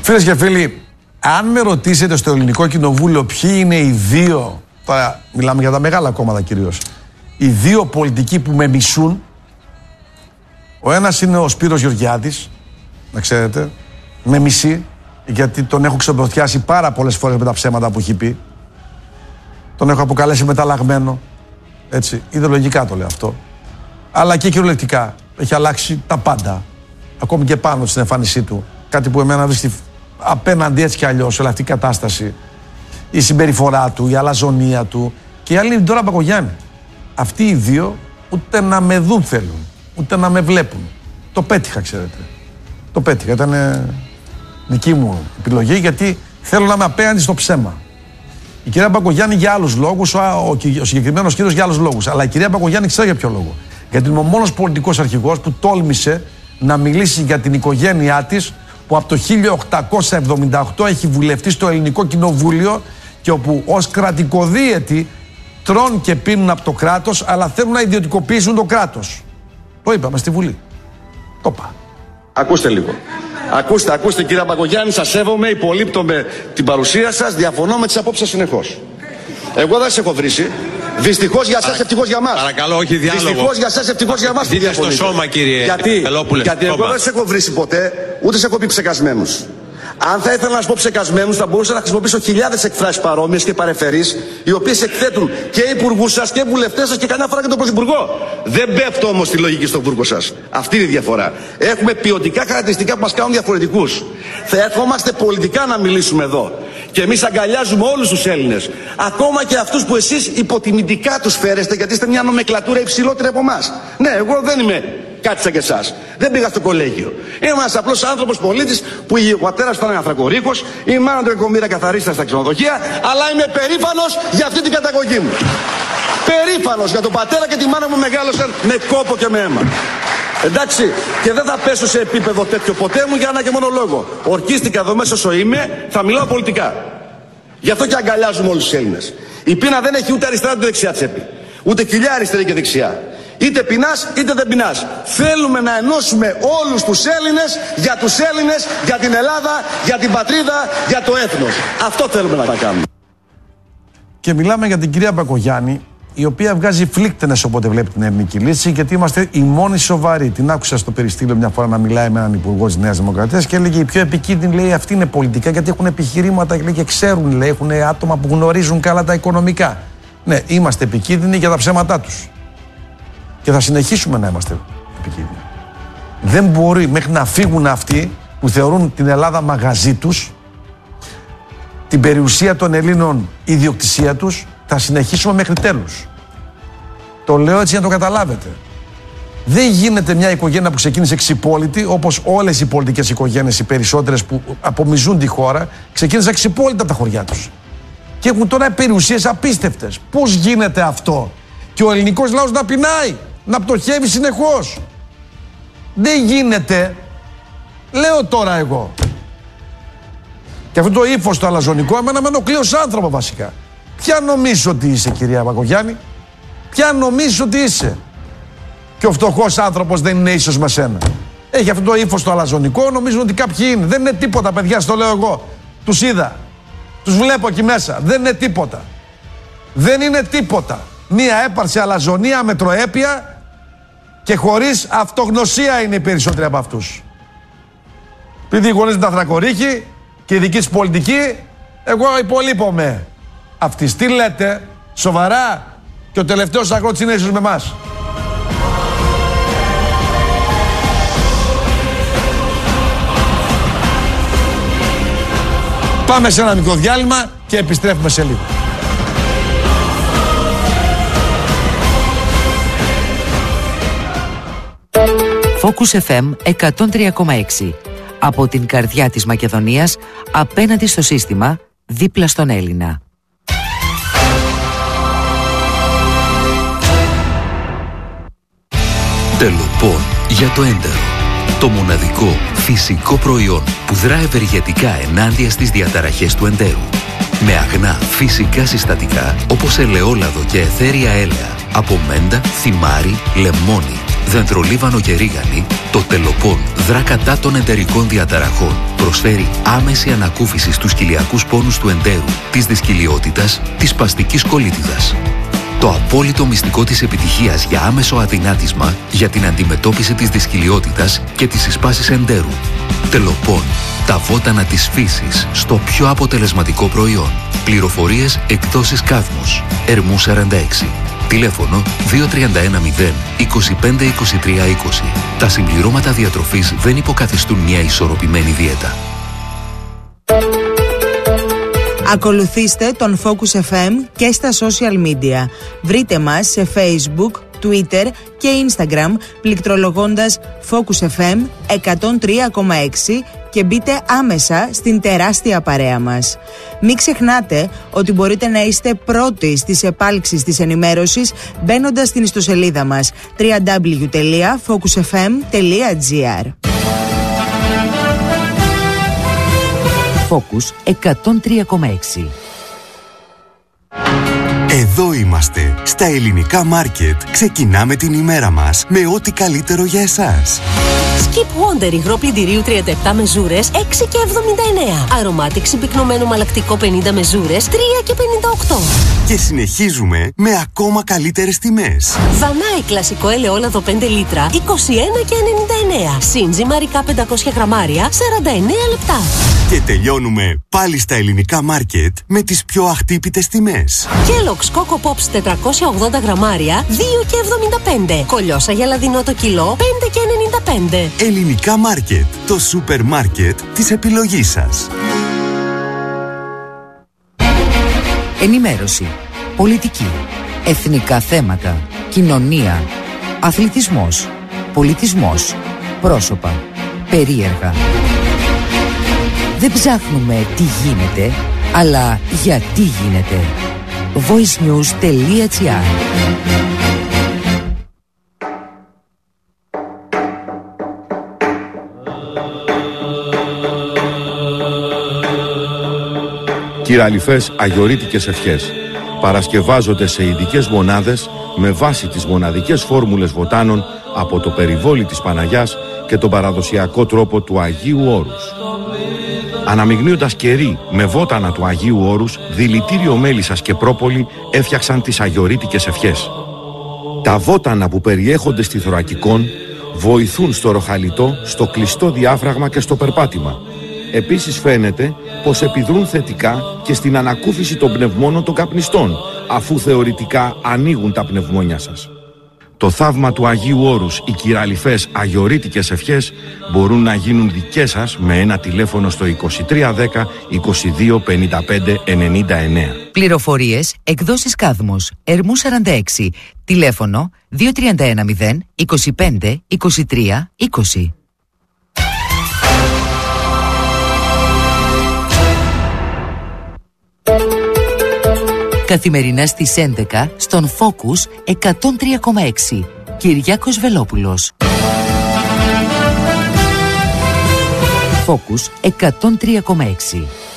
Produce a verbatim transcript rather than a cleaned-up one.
Φίλες και φίλοι, αν με ρωτήσετε στο Ελληνικό Κοινοβούλιο ποιοι είναι οι δύο, τώρα μιλάμε για τα μεγάλα κόμματα κυρίως, οι δύο πολιτικοί που με μισούν, ο ένας είναι ο Σπύρος Γεωργιάδης, να ξέρετε, με μισεί, γιατί τον έχω ξεμπροστιάσει πάρα πολλές φορές με τα ψέματα που έχει πει. Τον έχω αποκαλέσει μεταλλαγμένο, έτσι, ιδεολογικά το λέω αυτό. Αλλά και κυριολεκτικά, έχει αλλάξει τα πάντα, ακόμη και πάνω στην εμφάνισή του. Κάτι που εμένα βρίσκει απέναντι έτσι κι αλλιώς, όλη αυτή η κατάσταση, η συμπεριφορά του, η αλαζονία του. Και η άλλη είναι η Ντόρα Μπακογιάννη. Αυτοί οι δύο ούτε να με δουν θέλουν, ούτε να με βλέπουν. Το πέτυχα, ξέρετε. Το πέτυχα. Ήταν δική μου επιλογή, γιατί θέλω να είμαι απέναντι στο ψέμα. Η κυρία Μπακογιάννη για άλλους λόγους, ο, ο, ο συγκεκριμένος κύριος για άλλους λόγους. Αλλά η κυρία Μπακογιάννη ξέρει για ποιο λόγο. Γιατί είναι ο μόνος πολιτικός αρχηγός που τόλμησε να μιλήσει για την οικογένειά της, που από το χίλια οκτακόσια εβδομήντα οκτώ έχει βουλευτεί στο Ελληνικό Κοινοβούλιο και όπου ως κρατικοδίαιτοι τρώνε και πίνουν από το κράτος, αλλά θέλουν να ιδιωτικοποιήσουν το κράτος. Το είπαμε στη Βουλή. Το είπα. Ακούστε λίγο. Ακούστε, ακούστε κύριε Μπακογιάννη, σας σέβομαι, υπολείπτομαι την παρουσία σας, διαφωνώ με τις απόψεις σας συνεχώς. Εγώ δεν σας έχω βρήσει. Δυστυχώς για σας, ευτυχώς για μας. Παρακαλώ, όχι διάλογο. Δυστυχώς για σας, ευτυχώς για μας. Δείτε στο σώμα, κύριε γιατί, Πελόπουλε. γιατί εγώ δεν σας έχω βρήσει ποτέ, ούτε σας έχω πει ψεκασμένους. Αν θα ήθελα να σας πω ψεκασμένους, θα μπορούσα να χρησιμοποιήσω χιλιάδες εκφράσεις παρόμοιες και παρεφερείς, οι οποίες εκθέτουν και υπουργούς σας και βουλευτές σας και κανένα φορά και τον πρωθυπουργό. Δεν πέφτω όμως στη λογική στον Βούργο σας. Αυτή είναι η διαφορά. Έχουμε ποιοτικά χαρακτηριστικά που μας κάνουν διαφορετικούς. Θα ερχόμαστε πολιτικά να μιλήσουμε εδώ. Και εμείς αγκαλιάζουμε όλους τους Έλληνες. Ακόμα και αυτούς που εσείς υποτιμητικά τους φέρεστε, γιατί είστε μια νομεκλατούρα υψηλότερη από εμάς. Ναι, εγώ δεν είμαι κάτι σαν και εσάς. Δεν πήγα στο κολέγιο. Είμαι ένας απλός άνθρωπος πολίτης που ο πατέρας ήταν ανθρακορύχος, η μάνα του εκομήρα καθαρίστρια στα ξενοδοχεία, αλλά είμαι περήφανος για αυτή την καταγωγή μου. Περήφανος για τον πατέρα και τη μάνα μου μεγάλωσαν με κόπο και με αίμα. Εντάξει, και δεν θα πέσω σε επίπεδο τέτοιο ποτέ μου για ένα και μόνο λόγο. Ορκίστηκα εδώ μέσα όσο είμαι, θα μιλάω πολιτικά. Γι' αυτό και αγκαλιάζουμε όλους τους Έλληνες. Η πείνα δεν έχει ούτε αριστερά ούτε δεξιά τσέπη. Ούτε κοιλιά αριστερή και δεξιά. Είτε πεινάς είτε δεν πεινάς. Θέλουμε να ενώσουμε όλους τους Έλληνες για τους Έλληνες, για την Ελλάδα, για την πατρίδα, για το έθνος. Αυτό θέλουμε να κάνουμε. Και μιλάμε για την κυρία Μπακογιάννη, η οποία βγάζει φλίκτενες όποτε βλέπει την ελληνική λύση, γιατί είμαστε οι μόνοι σοβαροί. Την άκουσα στο περιστήλιο μια φορά να μιλάει με έναν υπουργό της Νέας Δημοκρατίας και έλεγε: η πιο επικίνδυνη, λέει, αυτή είναι πολιτικά, γιατί έχουν επιχειρήματα, λέει, και ξέρουν, λέει, έχουν άτομα που γνωρίζουν καλά τα οικονομικά. Ναι, είμαστε επικίνδυνοι για τα ψέματά τους. Και θα συνεχίσουμε να είμαστε επικίνδυνοι. Δεν μπορεί μέχρι να φύγουν αυτοί που θεωρούν την Ελλάδα μαγαζί τους, την περιουσία των Ελλήνων ιδιοκτησία τους, θα συνεχίσουμε μέχρι τέλους. Το λέω έτσι για να το καταλάβετε. Δεν γίνεται μια οικογένεια που ξεκίνησε ξυπόλυτη, όπως όλες οι πολιτικές οικογένειες, οι περισσότερες που απομυζούν τη χώρα, ξεκίνησαν ξυπόλυτα από τα χωριά τους. Και έχουν τώρα περιουσίες απίστευτες. Πώς γίνεται αυτό? Και ο ελληνικός λαός να πεινάει, να πτωχεύει συνεχώς. Δεν γίνεται. Λέω τώρα εγώ. Και αυτό το ύφος το αλαζονικό εμένα με ενοχλεί ως άνθρωπο βασικά. Ποια νομίζεις ότι είσαι, κυρία Μπακογιάννη? Ποια νομίζεις ότι είσαι? Και ο φτωχός άνθρωπος δεν είναι ίσος με σένα. Έχει αυτό το ύφος το αλαζονικό, νομίζουν ότι κάποιοι είναι. Δεν είναι τίποτα, παιδιά, στο λέω εγώ. Τους είδα. Τους βλέπω εκεί μέσα. Δεν είναι τίποτα. Δεν είναι τίποτα. Μία έπαρση αλαζονία, μετροέπεια και χωρίς αυτογνωσία είναι οι περισσότεροι από αυτούς. Επειδή οι γονείς είναι τα θρακορίχοι και η δική της πολιτική, εγώ υπολείπομαι. Αυτοί τι λέτε, σοβαρά? Και ο τελευταίος αγρότης είναι ίσως με εμάς. Πάμε σε ένα μικρό διάλειμμα και επιστρέφουμε σε λίγο. Focus εφ εμ εκατόν τρία κόμμα έξι. Από την καρδιά της Μακεδονίας, απέναντι στο σύστημα, δίπλα στον Έλληνα. Τελοπών για το έντερο. Το μοναδικό φυσικό προϊόν που δρά ευεργετικά ενάντια στις διαταραχές του εντέρου. Με αγνά φυσικά συστατικά όπως ελαιόλαδο και αιθέρια έλαια από μέντα, θυμάρι, λεμόνι, Δεντρολίβανο και ρίγανη, το Τελοπών δρά κατά των εντερικών διαταραχών. Προσφέρει άμεση ανακούφιση στους κοιλιακούς πόνους του εντέρου, της δυσκυλιότητας, της σπαστικής κολίτιδας. Το απόλυτο μυστικό της επιτυχίας για άμεσο αδυνάτισμα για την αντιμετώπιση της δυσκυλιότητας και της συσπάσης εντέρου. Τελοπών, τα βότανα της φύσης στο πιο αποτελεσματικό προϊόν. Πληροφορίες εκδόσεις Κάδμος, Ερμού σαράντα έξι. Τηλέφωνο δύο τρία ένα μηδέν είκοσι πέντε είκοσι τρία είκοσι. Τα συμπληρώματα διατροφής δεν υποκαθιστούν μια ισορροπημένη δίαιτα. Ακολουθήστε τον Focus εφ εμ και στα social media. Βρείτε μας σε Facebook, Twitter και Instagram πληκτρολογώντας Focus εφ εμ εκατόν τρία κόμμα έξι και μπείτε άμεσα στην τεράστια παρέα μας. Μην ξεχνάτε ότι μπορείτε να είστε πρώτοι στις επάλξεις της ενημέρωσης μπαίνοντας στην ιστοσελίδα μας double-u double-u double-u τελεία focus f m τελεία g r. Focus εκατόν τρία κόμμα έξι. Εδώ είμαστε, στα ελληνικά μάρκετ. Ξεκινάμε την ημέρα μας με ό,τι καλύτερο για εσάς. Skip Wonder υγρό πλυντηρίου τριάντα επτά μεζούρες έξι και εβδομήντα εννέα. Aromatic συμπυκνωμένο μαλακτικό πενήντα μεζούρες τρία και πενήντα οκτώ. Και συνεχίζουμε με ακόμα καλύτερες τιμές. Δανάη κλασικό ελαιόλαδο πέντε λίτρα είκοσι ένα και ενενήντα εννέα. Σύντζι μαρικά πεντακόσια γραμμάρια σαράντα εννέα λεπτά. Και τελειώνουμε πάλι στα ελληνικά μάρκετ με τις πιο αχτύπητες τιμές. Kellogg's Coco Pops τετρακόσια ογδόντα γραμμάρια δύο και εβδομήντα πέντε. Κολιόσα γελαδινό το κιλό πέντε και ενενήντα πέντε. Ελληνικά μάρκετ, το σούπερ μάρκετ της επιλογής σας. Ενημέρωση, πολιτική, εθνικά θέματα, κοινωνία, αθλητισμός, πολιτισμός, πρόσωπα, περίεργα. Δεν ψάχνουμε τι γίνεται, αλλά γιατί γίνεται. voicenews τελεία gr. Κυραλιφές αγιορείτικες ευχές παρασκευάζονται σε ειδικές μονάδες με βάση τις μοναδικές φόρμουλες βοτάνων από το περιβόλι της Παναγιάς και τον παραδοσιακό τρόπο του Αγίου Όρους. Αναμειγνύοντας κερί με βότανα του Αγίου Όρους, δηλητήριο μέλισσας και πρόπολη έφτιαξαν τις αγιορείτικες ευχές. Τα βότανα που περιέχονται στη θωρακικόν βοηθούν στο ροχαλιτό, στο κλειστό διάφραγμα και στο περπάτημα. Επίσης φαίνεται πως επιδρούν θετικά και στην ανακούφιση των πνευμόνων των καπνιστών, αφού θεωρητικά ανοίγουν τα πνευμόνια σας. Το θαύμα του Αγίου Όρους, οι κυραλιφές αγιορείτικες ευχές μπορούν να γίνουν δικές σας με ένα τηλέφωνο στο είκοσι τρία δέκα είκοσι δύο πενήντα πέντε ενενήντα εννέα. Πληροφορίες εκδόσεις Κάδμος, Ερμού σαράντα έξι, τηλέφωνο δύο τρία ένα μηδέν είκοσι πέντε είκοσι τρία είκοσι. Καθημερινά στις έντεκα στον Focus εκατόν τρία κόμμα έξι. Κυριάκος Βελόπουλος. Focus εκατόν τρία κόμμα έξι.